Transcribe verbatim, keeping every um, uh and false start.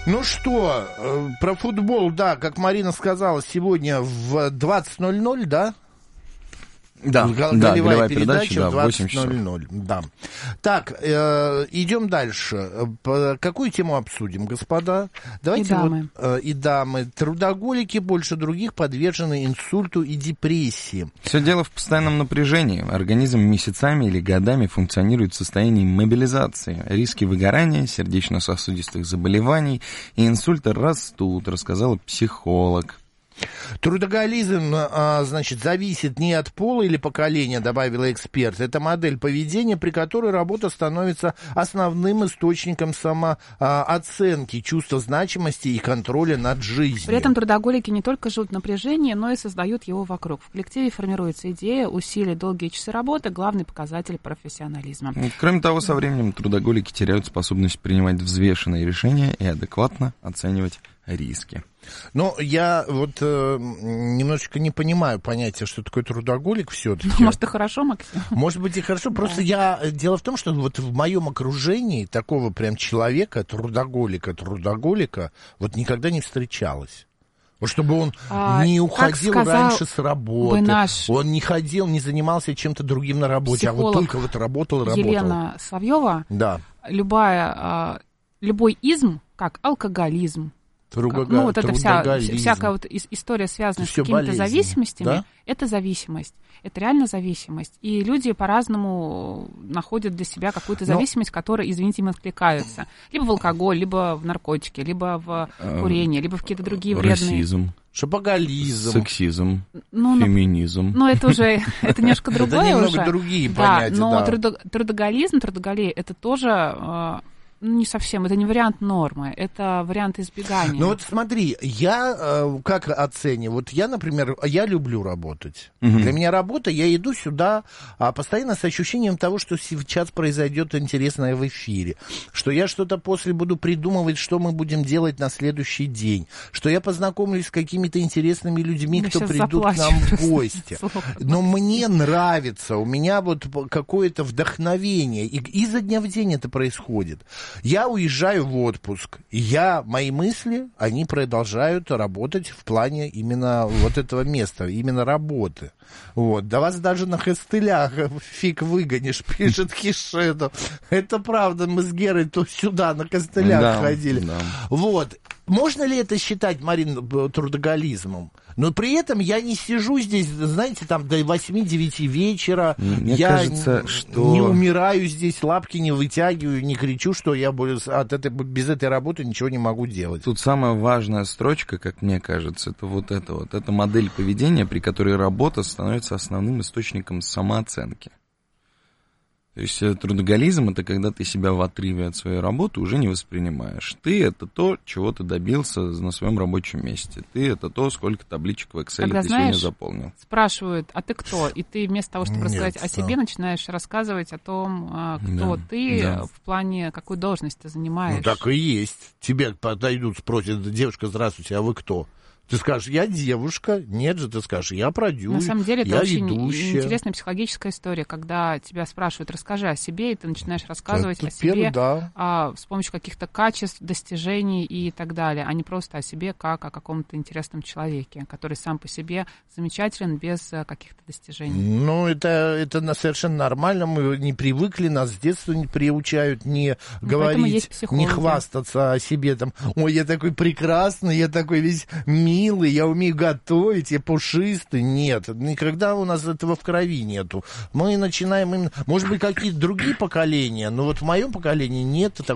Ну что, э, про футбол, да, как Марина сказала, сегодня в двадцать ноль ноль, да? Да, Г- да, голевая голевая передача, передача, да, в в восемь двадцать ноль ноль. Да. Так, э, идем дальше. По- какую тему обсудим, господа? Давайте И дамы. Вот, э, и дамы. Трудоголики больше других подвержены инсульту и депрессии. Все дело в постоянном напряжении. Организм месяцами или годами функционирует в состоянии мобилизации. Риски выгорания, сердечно-сосудистых заболеваний и инсульта растут, рассказала психолог. Трудоголизм, а, значит, зависит не от пола или поколения, добавила эксперт. Это модель поведения, при которой работа становится основным источником самооценки, чувства значимости и контроля над жизнью. При этом трудоголики не только живут в напряжении, но и создают его вокруг. В коллективе формируется идея, усилия, долгие часы работы, главный показатель профессионализма. Кроме того, со временем трудоголики теряют способность принимать взвешенные решения и адекватно оценивать риски. Но я вот э, немножечко не понимаю понятия, что такое трудоголик все-таки. Ну, может, и хорошо, Максим? Может быть, и хорошо. Просто Да. я... Дело в том, что вот в моем окружении такого прям человека, трудоголика, трудоголика, вот никогда не встречалось. Вот чтобы он А, не как уходил сказал раньше с работы, бы наш он не ходил, не занимался чем-то другим на работе, а вот психолог только вот работал, работал. Елена Соловьева, Да. любая, а, любой изм, как алкоголизм, Трудога- как- ну вот эта вся, трудоголизм. всякая вот ис- история, связанная Это с всё какими-то болезни, зависимостями, да? это зависимость. Это реально зависимость. И люди по-разному находят для себя какую-то Но- зависимость, которая, извините, им откликается. Либо в алкоголь, либо в наркотики, либо в курение, либо в какие-то другие вредные... Расизм, Шопоголизм. сексизм, Ну, ну, феминизм. ну, это уже, это немножко Это другое немного уже. другие Да, понятия, но да. трудо- трудоголизм, трудоголия, это тоже, э, ну, не совсем, это не вариант нормы, это вариант избегания. Ну вот смотри, я э, как оцениваю, вот я, например, я люблю работать. Мгм. Для меня работа, я иду сюда а, постоянно с ощущением того, что сейчас произойдет интересное в эфире, что я что-то после буду придумывать, что мы будем делать на следующий день, что я познакомлюсь с какими-то интересными людьми, Мы кто щас придут к нам заплачем в просто. гости. Но мне нравится, у меня вот какое-то вдохновение, и изо дня в день это происходит. Я уезжаю в отпуск, и я, мои мысли, они продолжают работать в плане именно вот этого места, именно работы. Вот. Да вас даже на костылях фиг выгонишь, пишет Хишеду. Это правда, мы с Герой то сюда на костылях Да, ходили. да. Вот. Можно ли это считать, Марин, трудоголизмом? Но при этом я не сижу здесь, знаете, там до восьми-девяти вечера. Мне я кажется, н- что- не умираю здесь, лапки не вытягиваю, не кричу, что я буду от этой, без этой работы ничего не могу делать. Тут самая важная строчка, как мне кажется, это вот это вот. Это модель поведения, при которой работа становится основным источником самооценки. То есть э, трудоголизм — это когда ты себя в отрыве от своей работы уже не воспринимаешь. Ты — это то, чего ты добился на своем рабочем месте. Ты — это то, сколько табличек в Excel Когда, ты знаешь, сегодня заполнил. Спрашивают, а ты кто? И ты вместо того, чтобы Нет, рассказать о себе, да. начинаешь рассказывать о том, а, кто Да, ты, да. в плане, какую должность ты занимаешь. Ну так и есть. Тебе подойдут, спросят: девушка, здравствуйте, а вы кто? Ты скажешь: я девушка. Нет же, ты скажешь: я продюсер, На самом деле, это я очень ведущая. интересная психологическая история, когда тебя спрашивают, расскажи о себе, и ты начинаешь рассказывать Это о себе первый, да. а, с помощью каких-то качеств, достижений и так далее, а не просто о себе как о каком-то интересном человеке, который сам по себе замечателен без а, каких-то достижений. Ну, это, это на- совершенно нормально. Мы не привыкли, нас с детства не приучают не Ну, поэтому есть говорить, психологи. не хвастаться о себе. Там: ой, я такой прекрасный, я такой весь милый, я умею готовить, я пушистый. Нет, никогда у нас этого в крови нету. Мы начинаем именно... Может быть, какие-то другие поколения, но вот в моем поколении нет такого.